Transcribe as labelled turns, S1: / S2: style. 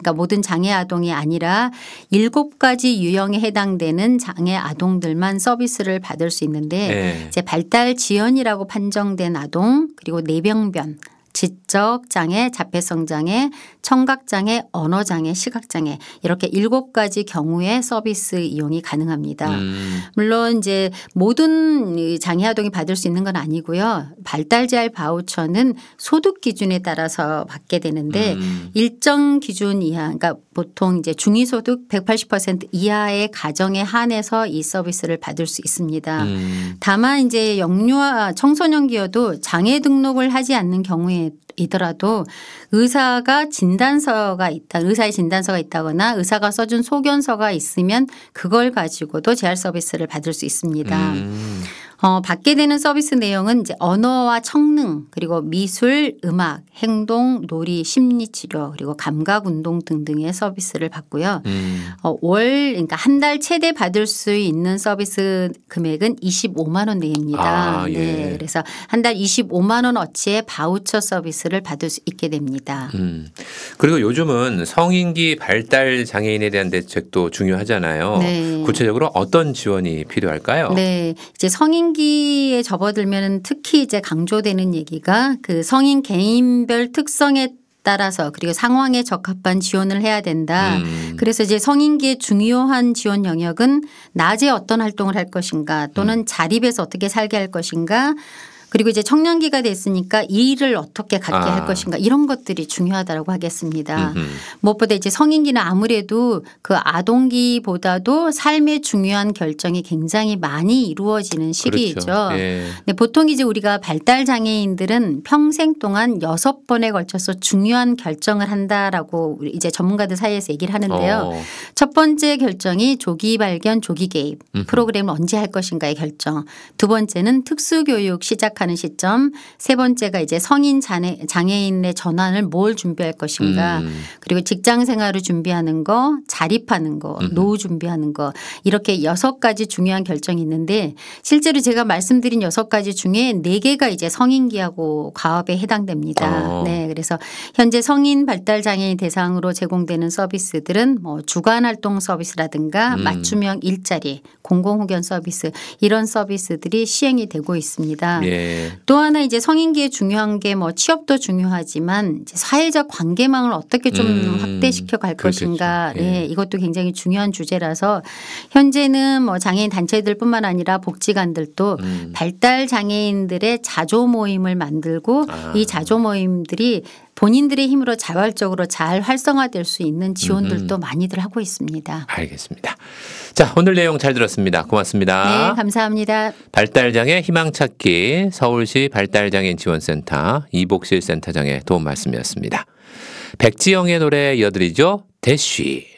S1: 그러니까 모든 장애 아동이 아니라 7가지 유형에 해당되는 장애 아동들만 서비스를 받을 수 있는데
S2: 네.
S1: 이제 발달 지연이라고 판정된 아동 그리고 뇌병변 지적 장애, 자폐성 장애, 청각 장애, 언어 장애, 시각 장애 이렇게 7가지 경우의 서비스 이용이 가능합니다. 물론 이제 모든 장애 아동이 받을 수 있는 건 아니고요. 발달 재활 바우처는 소득 기준에 따라서 받게 되는데 일정 기준 이하 그러니까 보통 이제 중위소득 180% 이하의 가정에 한해서 이 서비스를 받을 수 있습니다. 다만 이제 영유아 청소년기여도 장애 등록을 하지 않는 경우에 이더라도 의사가 진단서가 있다. 의사의 진단서가 있다거나 의사가 써준 소견서가 있으면 그걸 가지고도 재활 서비스를 받을 수 있습니다. 받게 되는 서비스 내용은 이제 언어와 청능 그리고 미술, 음악, 행동, 놀이, 심리치료 그리고 감각운동 등등의 서비스를 받고요. 그러니까 한 달 최대 받을 수 있는 서비스 금액은 25만 원 내입니다.
S2: 아, 예.
S1: 네, 그래서 한 달 25만 원 어치의 바우처 서비스를 받을 수 있게 됩니다.
S2: 그리고 요즘은 성인기 발달 장애인에 대한 대책도 중요하잖아요.
S1: 네.
S2: 구체적으로 어떤 지원이 필요할까요?
S1: 네, 이제 성인기에 접어들면 특히 이제 강조되는 얘기가 그 성인 개인별 특성에 따라서 그리고 상황에 적합한 지원을 해야 된다. 그래서 이제 성인기의 중요한 지원 영역은 낮에 어떤 활동을 할 것인가 또는 자립해서 어떻게 살게 할 것인가 그리고 이제 청년기가 됐으니까 일을 어떻게 갖게 할 것인가 이런 것들이 중요하다고 하겠습니다. 무엇보다 이제 성인기는 아무래도 그 아동기보다도 삶의 중요한 결정이 굉장히 많이 이루어지는 시기이죠.
S2: 그렇죠. 예.
S1: 근데 보통 이제 우리가 발달 장애인들은 평생 동안 6번에 걸쳐서 중요한 결정을 한다라고 이제 전문가들 사이에서 얘기를 하는데요. 첫 번째 결정이 조기 발견 조기 개입 프로그램을 언제 할 것인가의 결정. 두 번째는 특수교육 시작하는 시점. 세 번째가 이제 성인 장애인의 전환을 뭘 준비할 것인가. 그리고 직장 생활을 준비하는 거 자립하는 거 노후 준비하는 거 이렇게 6가지 중요한 결정이 있는데 실제로 제가 말씀드린 6가지 중에 4개가 이제 성인기하고 과업에 해당됩니다. 네, 그래서 현재 성인 발달 장애인 대상으로 제공되는 서비스들은 뭐 주간 활동 서비스라든가 맞춤형 일자리 공공후견 서비스 이런 서비스들이 시행이 되고 있습니다.
S2: 예.
S1: 또 하나 이제 성인기에 중요한 게 뭐 취업도 중요하지만 이제 사회적 관계망을 어떻게 좀 확대시켜 갈
S2: 그렇겠죠.
S1: 것인가.
S2: 예.
S1: 네, 이것도 굉장히 중요한 주제라서 현재는 뭐 장애인 단체들뿐만 아니라 복지관들도 발달 장애인들의 자조 모임을 만들고 이 자조 모임들이 본인들의 힘으로 자발적으로 잘 활성화될 수 있는 지원들도 많이들 하고 있습니다.
S2: 알겠습니다. 자, 오늘 내용 잘 들었습니다. 고맙습니다.
S1: 네, 감사합니다.
S2: 발달장애 희망찾기 서울시 발달장애인 지원센터 이복실 센터장의 도움 말씀이었습니다. 백지영의 노래 이어드리죠. 대쉬.